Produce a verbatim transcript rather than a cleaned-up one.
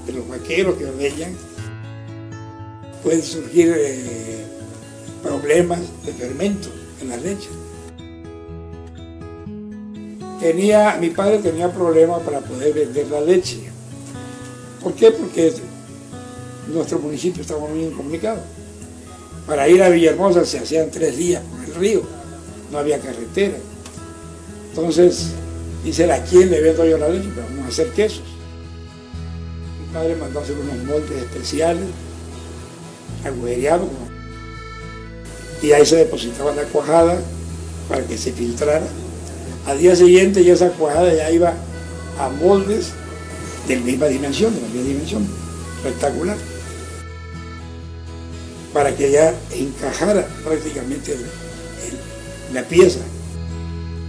de los vaqueros que ordeñan, pueden surgir eh, problemas de fermento en la leche. Tenía, mi padre tenía problemas para poder vender la leche. ¿Por qué? Porque nuestro municipio estaba muy incomunicado. Para ir a Villahermosa se hacían tres días por el río, no había carretera. Entonces, dice, ¿a quién le vendo yo la leche? Pero vamos a hacer quesos. Mi padre mandó a hacer unos moldes especiales, agujereados, y ahí se depositaba la cuajada para que se filtrara. Al día siguiente ya esa cuajada ya iba a moldes de la misma dimensión, de la misma dimensión, rectangular, para que ya encajara prácticamente el, el, la pieza.